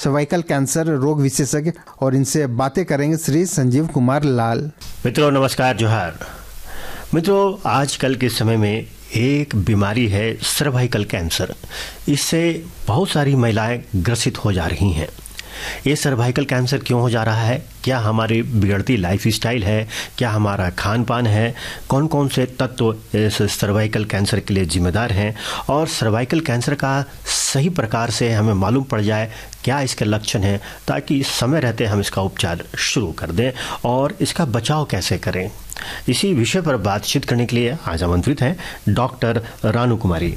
Cervical cancer रोग विशेषज्ञ, और इनसे बातें करेंगे श्री संजीव कुमार लाल। मित्रों नमस्कार, जोहार। मित्रों, आजकल के समय में एक बीमारी है सर्वाइकल कैंसर। इससे बहुत सारी महिलाएं ग्रसित हो जा रही हैं। ये सर्वाइकल कैंसर क्यों हो जा रहा है? क्या हमारी बिगड़ती लाइफस्टाइल है? क्या हमारा खान पान है? कौन कौन से तत्व इस सर्वाइकल कैंसर के लिए जिम्मेदार हैं? और सर्वाइकल कैंसर का सही प्रकार से हमें मालूम पड़ जाए क्या इसके लक्षण हैं, ताकि समय रहते हम इसका उपचार शुरू कर दें और इसका बचाव कैसे करें। इसी विषय पर बातचीत करने के लिए आज आमंत्रित हैं डॉक्टर रानू कुमारी।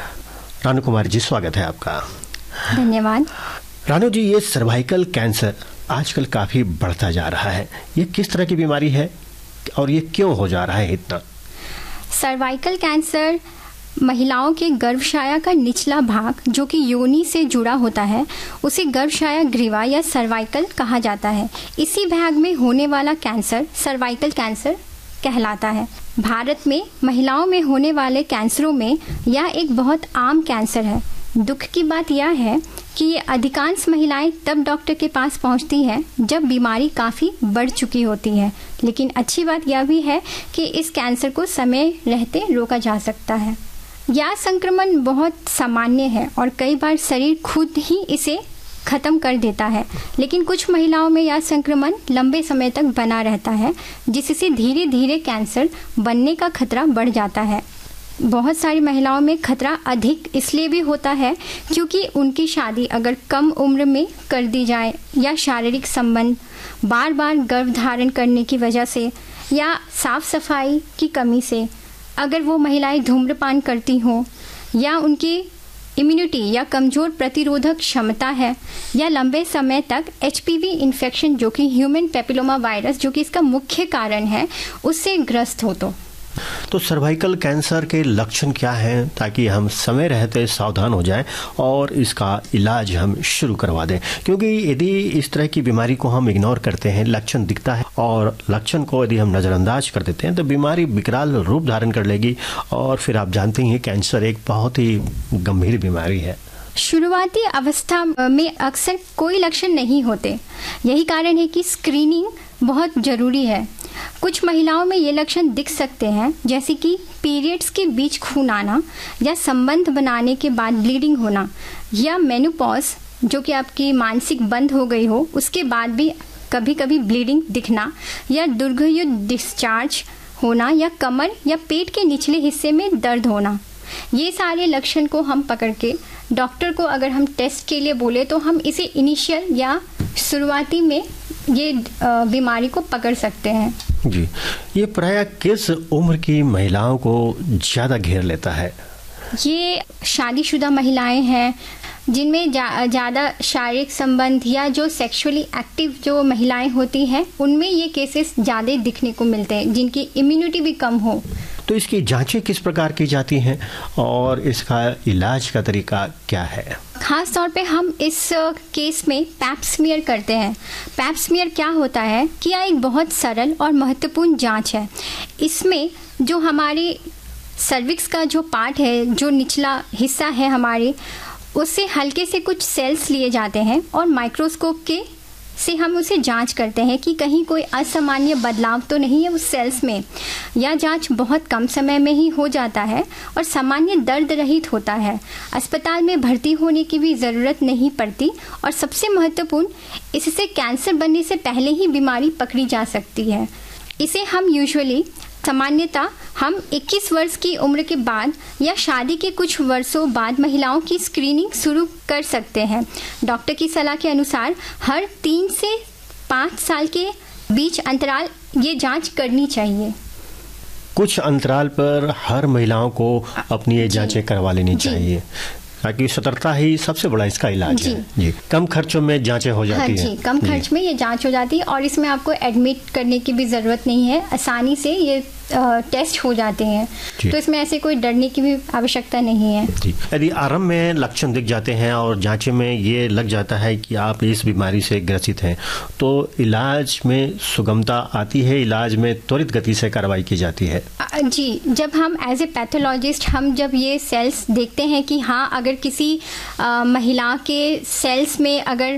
रानू कुमारी जी, स्वागत है आपका। धन्यवाद। रानू जी, ये सर्वाइकल कैंसर आजकल काफ़ी बढ़ता जा रहा है। ये किस तरह की बीमारी है और ये क्यों हो जा रहा है इतना? सर्वाइकल कैंसर महिलाओं के गर्भाशय का निचला भाग जो कि योनि से जुड़ा होता है, उसे गर्भाशय ग्रीवा या सर्वाइकल कहा जाता है। इसी भाग में होने वाला कैंसर सर्वाइकल कैंसर कहलाता है। भारत में महिलाओं में होने वाले कैंसरों में यह एक बहुत आम कैंसर है। दुख की बात यह है कि ये अधिकांश महिलाएं तब डॉक्टर के पास पहुंचती हैं जब बीमारी काफ़ी बढ़ चुकी होती है। लेकिन अच्छी बात यह भी है कि इस कैंसर को समय रहते रोका जा सकता है। यह संक्रमण बहुत सामान्य है और कई बार शरीर खुद ही इसे खत्म कर देता है, लेकिन कुछ महिलाओं में यह संक्रमण लंबे समय तक बना रहता है, जिससे धीरे धीरे कैंसर बनने का खतरा बढ़ जाता है। बहुत सारी महिलाओं में खतरा अधिक इसलिए भी होता है क्योंकि उनकी शादी अगर कम उम्र में कर दी जाए, या शारीरिक संबंध, बार बार गर्भधारण करने की वजह से, या साफ सफाई की कमी से, अगर वो महिलाएं धूम्रपान करती हों, या उनकी इम्यूनिटी या कमज़ोर प्रतिरोधक क्षमता है, या लंबे समय तक HPV इन्फेक्शन जो कि ह्यूमन पेपिलोमा वायरस जो कि इसका मुख्य कारण है, उससे ग्रस्त हो। तो सर्वाइकल कैंसर के लक्षण क्या हैं, ताकि हम समय रहते सावधान हो जाएं और इसका इलाज हम शुरू करवा दें? क्योंकि यदि इस तरह की बीमारी को हम इग्नोर करते हैं, लक्षण दिखता है और लक्षण को यदि हम नज़रअंदाज कर देते हैं, तो बीमारी विकराल रूप धारण कर लेगी और फिर आप जानते हैं कैंसर एक बहुत ही गंभीर बीमारी है। शुरुआती अवस्था में अक्सर कोई लक्षण नहीं होते। यही कारण है कि स्क्रीनिंग बहुत ज़रूरी है। कुछ महिलाओं में ये लक्षण दिख सकते हैं, जैसे कि पीरियड्स के बीच खून आना, या संबंध बनाने के बाद ब्लीडिंग होना, या मेनोपॉज जो कि आपकी मानसिक बंद हो गई हो उसके बाद भी कभी कभी ब्लीडिंग दिखना, या दुर्गयुक्त डिस्चार्ज होना, या कमर या पेट के निचले हिस्से में दर्द होना। ये सारे लक्षण को हम पकड़ के डॉक्टर को अगर हम टेस्ट के लिए बोले तो हम इसे इनिशियल या शुरुआती में ये बीमारी को पकड़ सकते हैं। जी, ये प्रायः किस उम्र की महिलाओं को ज़्यादा घेर लेता है? ये शादीशुदा महिलाएं हैं जिनमें ज़्यादा शारीरिक संबंध, या जो सेक्सुअली एक्टिव जो महिलाएं होती हैं, उनमें ये केसेस ज़्यादा दिखने को मिलते हैं, जिनकी इम्यूनिटी भी कम हो। तो इसकी जांचें किस प्रकार की जाती हैं और इसका इलाज का तरीका क्या है? खास तौर पे हम इस केस में पैप स्मीयर करते हैं। पैप स्मीयर क्या होता है कि यह एक बहुत सरल और महत्वपूर्ण जांच है। इसमें जो हमारी सर्विक्स का जो पार्ट है, जो निचला हिस्सा है हमारे, उससे हल्के से कुछ सेल्स लिए जाते हैं और माइक्रोस्कोप के से हम उसे जांच करते हैं कि कहीं कोई असामान्य बदलाव तो नहीं है उस सेल्स में। यह जांच बहुत कम समय में ही हो जाता है और सामान्य दर्द रहित होता है। अस्पताल में भर्ती होने की भी ज़रूरत नहीं पड़ती, और सबसे महत्वपूर्ण, इससे कैंसर बनने से पहले ही बीमारी पकड़ी जा सकती है। इसे हम यूजुअली सामान्यतः हम 21 वर्ष की उम्र के बाद या शादी के कुछ वर्षों बाद महिलाओं की स्क्रीनिंग शुरू कर सकते हैं। डॉक्टर की सलाह के अनुसार हर 3 से 5 साल के बीच अंतराल ये जांच करनी चाहिए। कुछ अंतराल पर हर महिलाओं को अपनी ये जांचें करवा लेनी चाहिए, ताकि सतर्कता ही सबसे बड़ा इसका इलाज है। जी, कम खर्चों में जांचें हो जाती हैं। जी, कम खर्च में ये जांच हो जाती है और इसमें आपको एडमिट करने की भी ज़रूरत नहीं है, आसानी से ये टेस्ट हो जाते हैं, तो इसमें ऐसे कोई डरने की भी आवश्यकता नहीं है। जी, यदि आरंभ में लक्षण दिख जाते हैं और जांच में ये लग जाता है कि आप इस बीमारी से ग्रसित हैं, तो इलाज में सुगमता आती है, इलाज में त्वरित गति से कार्रवाई की जाती है। जी, जब हम एज ए पैथोलॉजिस्ट हम जब ये सेल्स देखते हैं कि हाँ, अगर किसी महिला के सेल्स में अगर